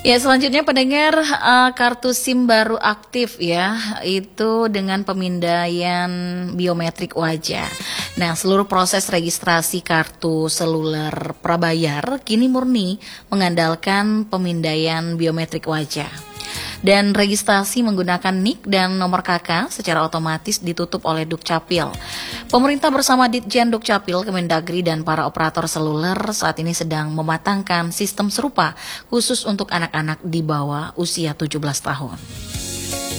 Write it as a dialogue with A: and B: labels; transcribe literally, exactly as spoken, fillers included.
A: Ya, selanjutnya pendengar, eh, kartu SIM baru aktif ya, itu dengan pemindaian biometrik wajah. Nah, seluruh proses registrasi kartu seluler prabayar kini murni mengandalkan pemindaian biometrik wajah. Dan registrasi menggunakan N I K dan nomor K K secara otomatis ditutup oleh Dukcapil. Pemerintah bersama Ditjen Dukcapil, Kemendagri, dan para operator seluler saat ini sedang mematangkan sistem serupa khusus untuk anak-anak di bawah usia tujuh belas tahun.